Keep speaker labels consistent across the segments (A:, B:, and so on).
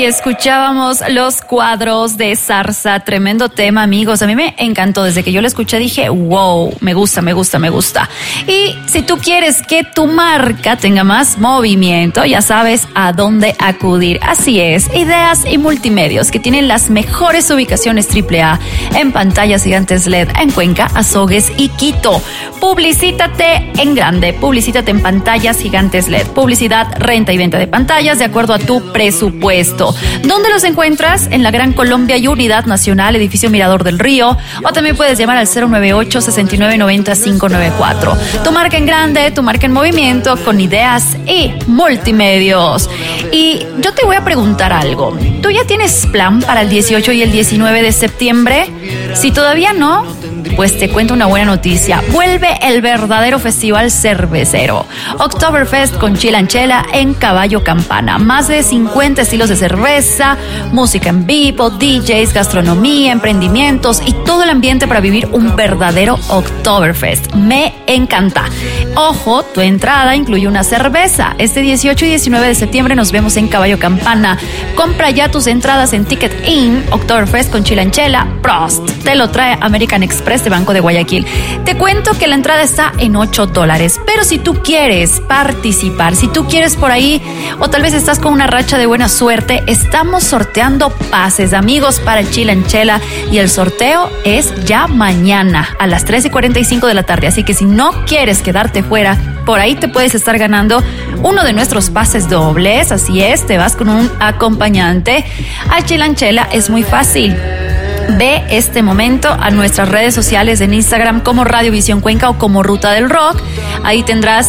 A: escuchábamos Los Cuadros de Zarza. Tremendo tema, amigos. A mí me encantó. Desde que yo lo escuché dije, wow, me gusta. Y si tú quieres que tu marca tenga más movimiento, ya sabes a dónde acudir. Así es, Ideas y Multimedios, que tienen las mejores ubicaciones AAA en pantallas gigantes LED en Cuenca, Azogues y Quito. Publicítate en grande, publicítate en pantallas gigantes LED. Publicidad, renta y venta de pantallas de acuerdo a tu presupuesto. ¿Dónde los encuentras? En la Gran Colombia y Unidad Nacional, edificio Mirador del Río, o también puedes llamar al 098-6990-594. Tu marca en grande, tu marca en movimiento, con Ideas y Multimedios. Y yo te voy a preguntar algo. ¿Tú ya tienes plan para el 18 y el 19 de septiembre? Si todavía no, pues te cuento una buena noticia. Vuelve el verdadero festival cervecero. Oktoberfest con Chilanchela en Caballo Campana. Más de 50 estilos de cerveza, música en vivo, DJs, gastronomía, emprendimientos y todo el ambiente para vivir un verdadero Oktoberfest. Me encanta. Ojo, tu entrada incluye una cerveza. Este 18 y 19 de septiembre nos vemos en Caballo Campana. Compra ya tus entradas en Ticket In. Oktoberfest con Chilanchela. Prost. Te lo trae American Express de Banco de Guayaquil. Te cuento que la entrada está en $8, pero si tú quieres participar, si tú quieres por ahí, o tal vez estás con una racha de buena suerte, estamos sorteando pases, amigos, para el Chilanchela, y el sorteo es ya mañana a las 3:45 de la tarde, así que si no quieres quedarte fuera, por ahí te puedes estar ganando uno de nuestros pases dobles. Así es, te vas con un acompañante al Chilanchela. Es muy fácil. Ve este momento a nuestras redes sociales en Instagram como Radio Visión Cuenca o como Ruta del Rock. Ahí tendrás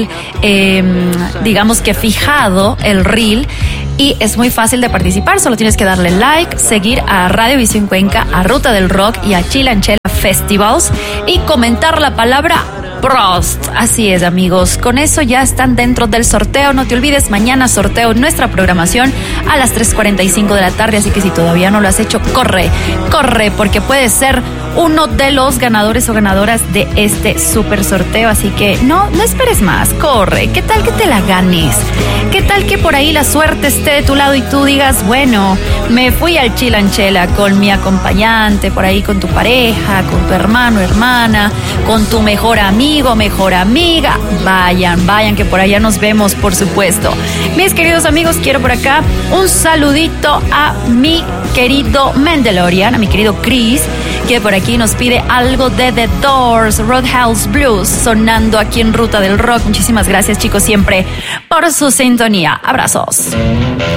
A: digamos que fijado el reel. Y es muy fácil de participar, solo tienes que darle like, seguir a Radio Visión Cuenca, a Ruta del Rock y a Chilanchela Festivals y comentar la palabra Prost. Así es, amigos, con eso ya están dentro del sorteo. No te olvides, mañana sorteo nuestra programación a las 3:45 de la tarde, así que si todavía no lo has hecho, corre, porque puedes ser uno de los ganadores o ganadoras de este super sorteo. Así que no esperes más, corre. ¿Qué tal que te la ganes? ¿Qué tal que por ahí la suerte esté de tu lado y tú digas, bueno, me fui al Chilanchela con mi acompañante, por ahí con tu pareja, con tu hermano, hermana, con tu mejor amigo, mejor amiga? Vayan, que por allá nos vemos, por supuesto. Mis queridos amigos, quiero por acá un saludito a mi querido Mandalorian, a mi querido Chris, que por aquí nos pide algo de The Doors, Roadhouse Blues, sonando aquí en Ruta del Rock. Muchísimas gracias, chicos, siempre por su sintonía. Abrazos.